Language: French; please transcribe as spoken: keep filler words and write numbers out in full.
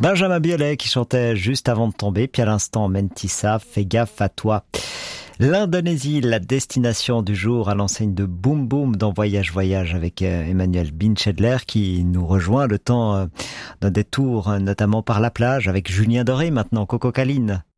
Benjamin Biolay qui chantait juste avant de tomber, puis à l'instant Mentissa, fais gaffe à toi. L'Indonésie, la destination du jour à l'enseigne de Boom Boom dans Voyage Voyage avec Emmanuel Binchedler qui nous rejoint le temps d'un détour notamment par la plage avec Julien Doré maintenant, Coco Caline.